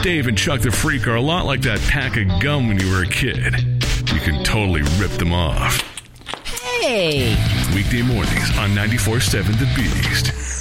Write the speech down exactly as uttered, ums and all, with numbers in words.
Dave and Chuck the Freak are a lot like that pack of gum when you were a kid. You can totally rip them off. Hey! Weekday mornings on ninety-four point seven The Beast.